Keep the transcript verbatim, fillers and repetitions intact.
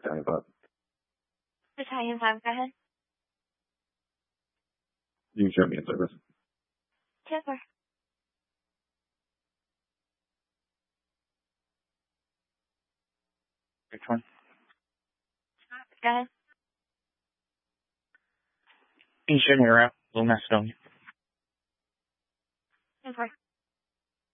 Tell me about Italian time, go ahead. You can show me in service. Yes, sir. Which one? Go ahead. Eastern Europe, Little Macedonia. Yes, sir.